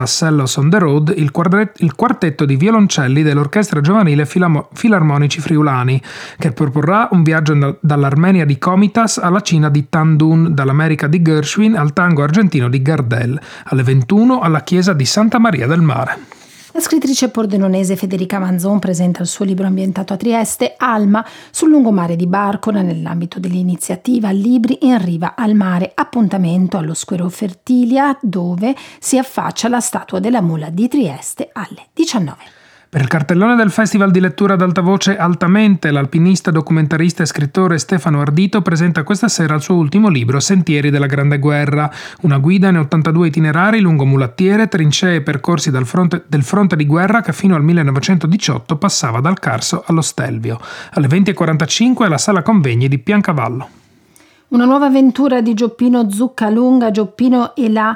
Cellos on the Road, il quartetto di violoncelli dell'Orchestra Giovanile Filarmonici Friulani, che proporrà un viaggio dall'Armenia di Komitas alla Cina di Tandun, dall'America di Gershwin al tango argentino di Gardel, alle 21 alla chiesa di Santa Maria del Mare. La scrittrice pordenonese Federica Manzon presenta il suo libro ambientato a Trieste, Alma, sul lungomare di Barcona, nell'ambito dell'iniziativa Libri in riva al mare, appuntamento allo Square Fertilia, dove si affaccia la statua della mula di Trieste alle 19. Per il cartellone del Festival di lettura ad alta voce Altamente, l'alpinista, documentarista e scrittore Stefano Ardito presenta questa sera il suo ultimo libro, Sentieri della Grande Guerra, una guida in 82 itinerari lungo mulattiere, trincee e percorsi del fronte di guerra che fino al 1918 passava dal Carso allo Stelvio. Alle 20:45 alla Sala Convegni di Piancavallo. Una nuova avventura di Gioppino Zuccalunga, Gioppino e la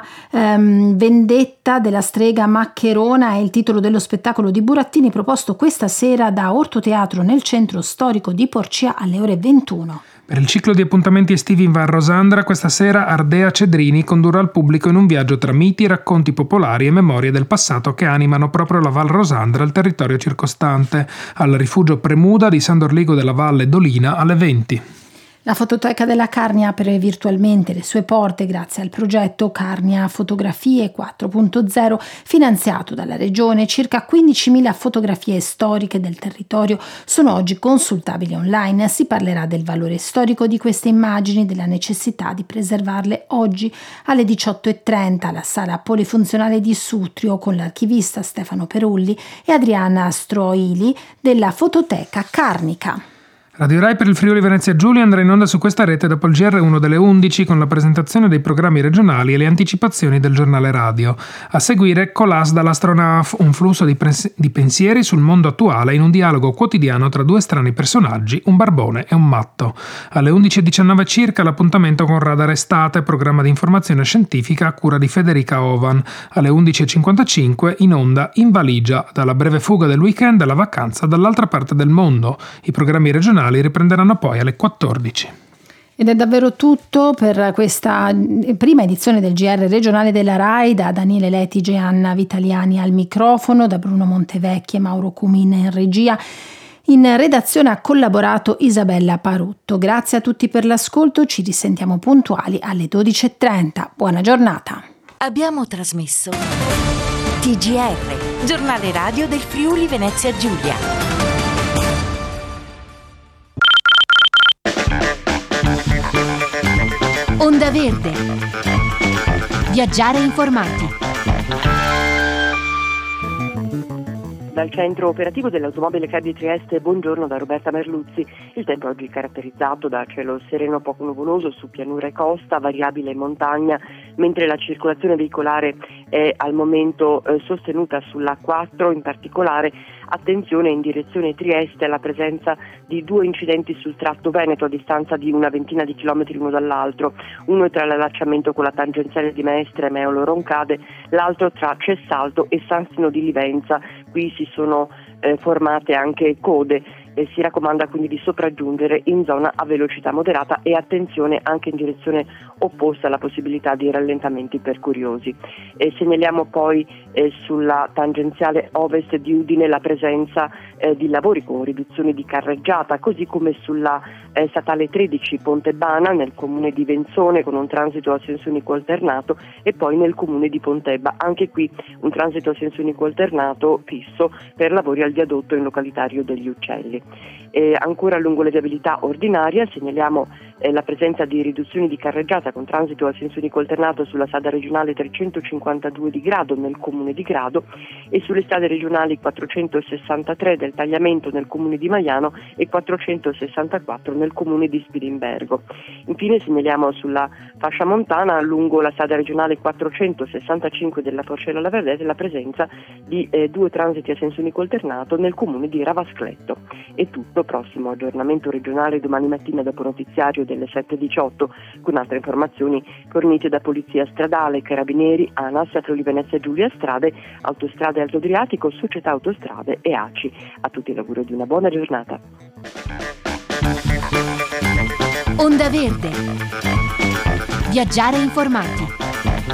vendetta della strega Maccherona è il titolo dello spettacolo di Burattini, proposto questa sera da Ortoteatro nel centro storico di Porcia alle ore 21. Per il ciclo di appuntamenti estivi in Val Rosandra, questa sera Ardea Cedrini condurrà il pubblico in un viaggio tra miti, racconti popolari e memorie del passato che animano proprio la Val Rosandra e il territorio circostante, al rifugio Premuda di San Dorligo della Valle Dolina alle 20. La fototeca della Carnia apre virtualmente le sue porte grazie al progetto Carnia Fotografie 4.0 finanziato dalla Regione. Circa 15.000 fotografie storiche del territorio sono oggi consultabili online. Si parlerà del valore storico di queste immagini, della necessità di preservarle oggi. Alle 18:30 alla sala polifunzionale di Sutrio con l'archivista Stefano Perulli e Adriana Stroili della fototeca Carnica. Radio Rai per il Friuli Venezia Giulia andrà in onda su questa rete dopo il GR1 delle 11 con la presentazione dei programmi regionali e le anticipazioni del giornale radio. A seguire Colas dall'Astronaf, un flusso di pensieri sul mondo attuale in un dialogo quotidiano tra due strani personaggi, un barbone e un matto. Alle 11:19 circa l'appuntamento con Radar Estate, programma di informazione scientifica a cura di Federica Ovan. Alle 11:55 in onda In valigia, dalla breve fuga del weekend alla vacanza dall'altra parte del mondo. I programmi regionali riprenderanno poi alle 14. Ed è davvero tutto per questa prima edizione del GR regionale della Rai, da Daniele Letige e Anna Vitaliani al microfono, da Bruno Montevecchi e Mauro Cumina in regia. In redazione ha collaborato Isabella Parutto. Grazie a tutti per l'ascolto, ci risentiamo puntuali alle 12:30. Buona giornata. Abbiamo trasmesso TGR, giornale radio del Friuli Venezia Giulia. Onda Verde. Viaggiare informati. Dal centro operativo dell'automobile CAD di Trieste, buongiorno da Roberta Merluzzi. Il tempo oggi è caratterizzato da cielo sereno poco nuvoloso su pianura e costa, variabile in montagna, mentre la circolazione veicolare è al momento sostenuta sulla A4, in particolare attenzione in direzione Trieste alla presenza di due incidenti sul tratto veneto a distanza di una ventina di chilometri uno dall'altro, uno tra l'allacciamento con la tangenziale di Mestre e Meolo Roncade, l'altro tra Cessalto e San Stino di Livenza. Qui si sono formate anche code. Si raccomanda quindi di sopraggiungere in zona a velocità moderata e attenzione anche in direzione opposta alla possibilità di rallentamenti per curiosi. Segnaliamo poi sulla tangenziale ovest di Udine la presenza di lavori con riduzioni di carreggiata, così come sulla statale 13 Ponte Bana nel comune di Venzone con un transito a senso unico alternato e poi nel comune di Pontebba, anche qui un transito a senso unico alternato fisso per lavori al viadotto in località Rio degli Uccelli. Ancora lungo la viabilità ordinaria segnaliamo la presenza di riduzioni di carreggiata con transito a senso unico alternato sulla strada regionale 352 di Grado nel comune di Grado e sulle strade regionali 463 del Tagliamento nel comune di Maiano e 464 nel comune di Spilimbergo. Infine segnaliamo sulla fascia montana lungo la strada regionale 465 della Porcella alla Verdete la presenza di due transiti a senso unico alternato nel comune di Ravascletto. È tutto, prossimo aggiornamento regionale domani mattina dopo notiziario delle 7:18 con altre informazioni fornite da Polizia Stradale, Carabinieri, ANAS, Friuli Venezia Giulia Strade, Autostrade Alto Adriatico, Società Autostrade e ACI. A tutti l'augurio di una buona giornata. Onda Verde. Viaggiare informati.